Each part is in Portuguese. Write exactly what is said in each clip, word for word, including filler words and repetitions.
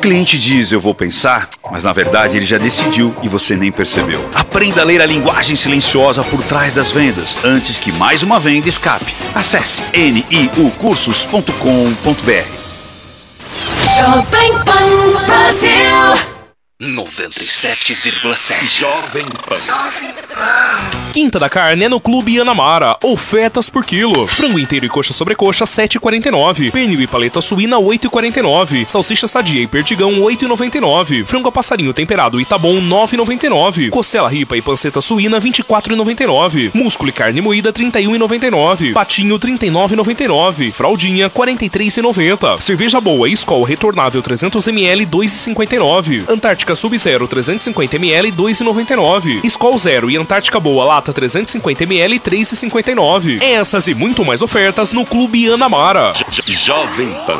cliente diz eu vou pensar, mas na verdade ele já decidiu e você nem percebeu. Aprenda a ler a linguagem silenciosa por trás das vendas, antes que mais uma venda escape. Acesse n i u cursos ponto com ponto b r. Jovem Pan Brasil noventa e sete vírgula sete. Jovem Pan. Jovem Pan. Quinta da carne é no Clube Anamara. Ofertas por quilo. Frango inteiro e coxa sobrecoxa sete reais e quarenta e nove centavos. Pernil e paleta suína oito reais e quarenta e nove centavos. Salsicha sadia e perdigão oito reais e noventa e nove centavos. Frango a passarinho temperado Itabom nove reais e noventa e nove centavos. Costela ripa e panceta suína vinte e quatro reais e noventa e nove centavos. Músculo e carne moída trinta e um reais e noventa e nove centavos. Patinho trinta e nove reais e noventa e nove centavos. Fraldinha quarenta e três reais e noventa centavos. Cerveja boa Skol retornável trezentos mililitros dois reais e cinquenta e nove centavos. Antártica Sub-Zero trezentos e cinquenta mililitros dois reais e noventa e nove centavos. Skol Zero e Antártica Boa Lata trezentos e cinquenta mililitros três reais e cinquenta e nove centavos. Essas e muito mais ofertas no Clube Anamara. Jovem Pan,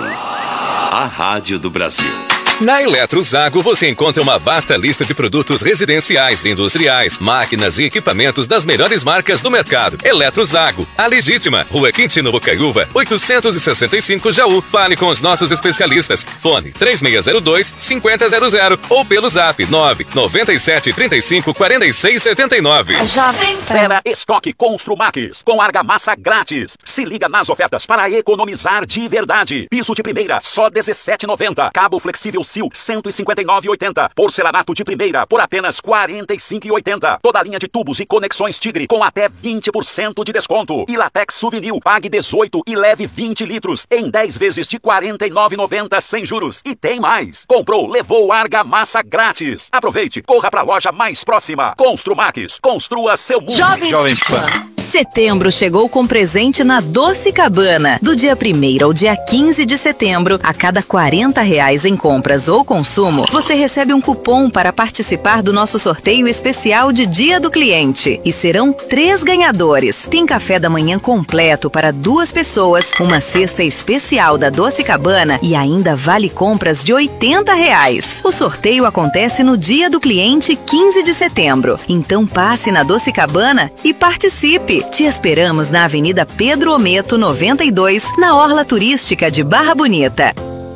a rádio do Brasil. Na Eletrozago você encontra uma vasta lista de produtos residenciais, industriais, máquinas e equipamentos das melhores marcas do mercado. Eletrozago, a legítima, Rua Quintino Bocaiúva, oitocentos e sessenta e cinco Jaú. Fale com os nossos especialistas. Fone três seis zero dois, cinco zero zero zero ou pelo zap nove nove sete três cinco quatro seis sete nove. Jovem Pan. Será estoque Construmax com argamassa grátis. Se liga nas ofertas para economizar de verdade. Piso de primeira, só dezessete reais e noventa centavos. Cabo flexível Sil, cento e cinquenta e nove reais e oitenta centavos. Porcelanato de primeira, por apenas quarenta e cinco reais e oitenta centavos. Toda linha de tubos e conexões Tigre com até vinte por cento de desconto. E Latex Souvenir, pague dezoito e leve vinte litros em dez vezes de quarenta e nove reais e noventa centavos sem juros. E tem mais. Comprou, levou argamassa grátis. Aproveite, corra para a loja mais próxima. Construmax, construa seu mundo. Jovem, Jovem Pan. Setembro chegou com presente na Doce Cabana. Do dia primeiro ao dia quinze de setembro, a cada quarenta reais em compras ou consumo, você recebe um cupom para participar do nosso sorteio especial de Dia do Cliente. E serão três ganhadores. Tem café da manhã completo para duas pessoas, uma cesta especial da Doce Cabana e ainda vale compras de oitenta reais. O sorteio acontece no Dia do Cliente, quinze de setembro. Então passe na Doce Cabana e participe. Te esperamos na Avenida Pedro Ometo, noventa e dois, na Orla Turística de Barra Bonita.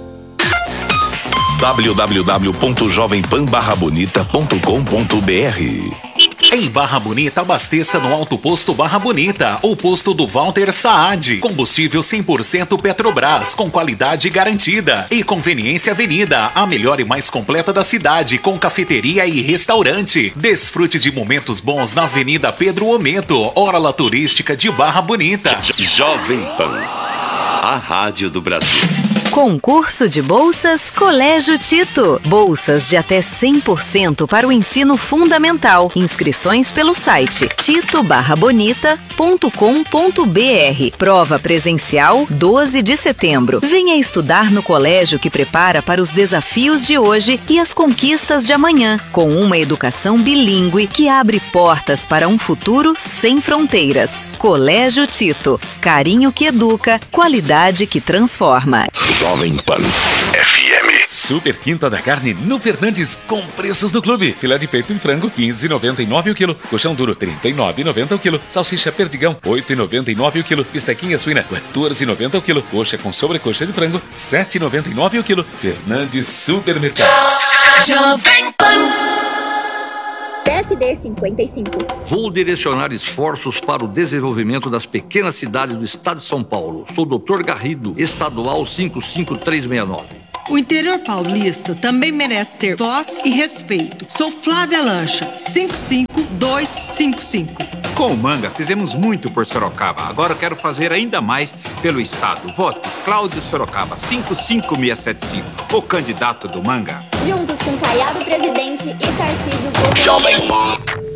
w w w ponto jovem pan barra bonita ponto com ponto b r. Em Barra Bonita, abasteça no Alto Posto Barra Bonita, o posto do Walter Saad. Combustível cem por cento Petrobras, com qualidade garantida. E Conveniência Avenida, a melhor e mais completa da cidade, com cafeteria e restaurante. Desfrute de momentos bons na Avenida Pedro Ometo, Orla Turística de Barra Bonita. Jovem Pan, a rádio do Brasil. Concurso de bolsas Colégio Tito. Bolsas de até cem por cento para o ensino fundamental. Inscrições pelo site tito barra bonita ponto com ponto b r. Prova presencial doze de setembro. Venha estudar no colégio que prepara para os desafios de hoje e as conquistas de amanhã, com uma educação bilíngue que abre portas para um futuro sem fronteiras. Colégio Tito. Carinho que educa, qualidade que transforma. Jovem Pan F M. Super Quinta da Carne no Fernandes, com preços do clube. Filé de peito em frango, quinze reais e noventa e nove centavos o quilo. Colchão duro, trinta e nove reais e noventa centavos o quilo. Salsicha perdigão, oito reais e noventa e nove centavos o quilo. Bistequinha suína, quatorze reais e noventa centavos o quilo. Coxa com sobrecoxa de frango, sete reais e noventa e nove centavos o quilo. Fernandes Supermercado. Jovem Pan. P S D cinquenta e cinco. Vou direcionar esforços para o desenvolvimento das pequenas cidades do estado de São Paulo. Sou doutor Garrido, estadual cinco cinco três seis nove. O interior paulista também merece ter voz e respeito. Sou Flávia Lancha, cinco cinco dois cinco cinco. Com o Manga, fizemos muito por Sorocaba. Agora quero fazer ainda mais pelo estado. Vote Cláudio Sorocaba, cinco cinco seis sete cinco, o candidato do Manga. Juntos com Caiado Presidente e Tarcísio Jovem Pan.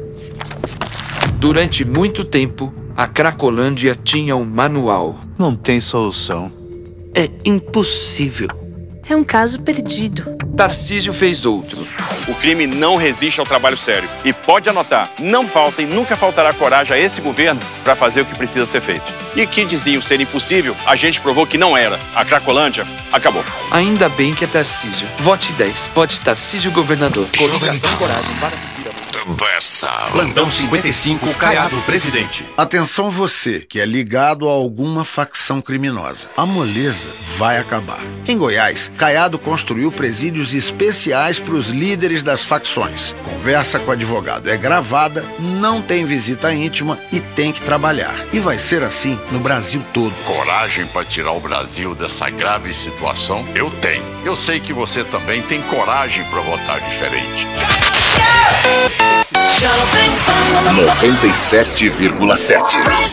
Durante muito tempo, a Cracolândia tinha um manual. Não tem solução. É impossível. É um caso perdido. Tarcísio fez outro. O crime não resiste ao trabalho sério. E pode anotar, não falta e nunca faltará coragem a esse governo para fazer o que precisa ser feito. E que diziam ser impossível, a gente provou que não era. A Cracolândia acabou. Ainda bem que é Tarcísio. Vote dez. Vote Tarcísio governador. Coligação Coragem para seguir a Conversa. Plantão cinquenta e cinco, Caiado Presidente. Atenção você que é ligado a alguma facção criminosa. A moleza vai acabar. Em Goiás, Caiado construiu presídios especiais para os líderes das facções. Conversa com o advogado é gravada, não tem visita íntima e tem que trabalhar. E vai ser assim no Brasil todo. Coragem para tirar o Brasil dessa grave situação? Eu tenho. Eu sei que você também tem coragem para votar diferente. noventa e sete vírgula sete.